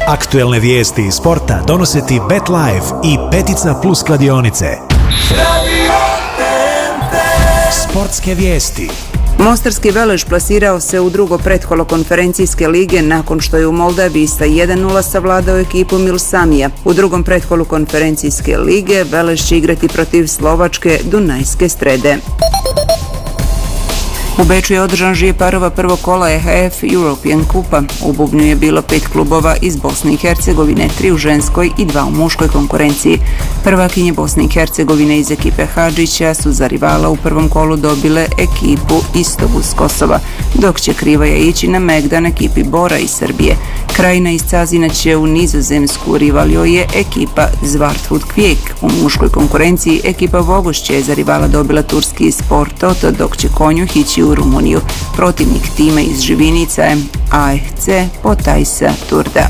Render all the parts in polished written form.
Aktuelne vijesti iz sporta donose ti Bet Live i Petica Plus kladionice. Sportske vijesti. Mostarski Velež plasirao se u drugo pretkolo konferencijske lige nakon što je u Moldaviji sa 1:0 savladao ekipu Milsamija. U drugom pretkolu konferencijske lige Velež će igrati protiv slovačke Dunajske Strede. U Beču je održan žije parova prvo kola EHF European Kupa. U bubnju je bilo 5 klubova iz Bosne i Hercegovine, 3 u ženskoj i 2 u muškoj konkurenciji. Prvakinje Bosne i Hercegovine iz ekipe Hadžića su za rivala u prvom kolu dobile ekipu Istovu s Kosova, dok će Krivaja ići na Megdan ekipi Bora iz Srbije. Krajina iz Cazina će u Nizozemsku, rivalio je ekipa Zvartfud Kvijek. U muškoj konkurenciji ekipa Vogošće je za rivala dobila turski Sport Toto, dok će Konjuh ići u Rumuniju. Protivnik tima iz Živinica je AFC Potajsa Turda.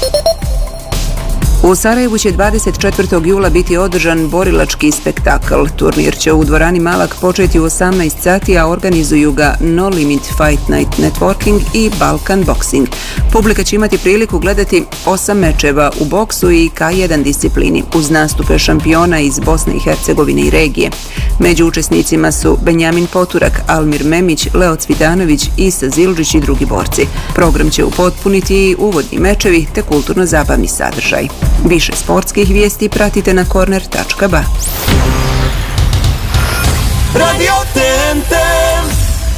U Sarajevu će 24. jula biti održan borilački spektakl. Turnir će u dvorani Malak početi u 18 sati, a organizuju ga No Limit Fight Night Networking i Balkan Boxing. Publika će imati priliku gledati 8 mečeva u boksu i K1 disciplini, uz nastupe šampiona iz Bosne i Hercegovine i regije. Među učesnicima su Benjamin Poturak, Almir Memić, Leo Cvitanović, Isa Zildžić i drugi borci. Program će upotpuniti i uvodni mečevi te kulturno-zabavni sadržaj. Više sportskih vijesti pratite na corner.ba. Radio TNT.